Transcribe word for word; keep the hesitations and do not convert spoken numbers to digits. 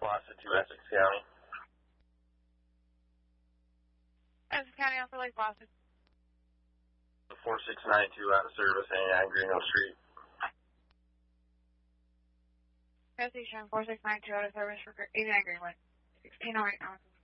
Placid to Essex County. Essex County on for Lake Placid. four six nine two out of service, eighty-nine Greenhill Street. Station four six nine two out of service for eighty-nine Greenwood. sixteen oh eight.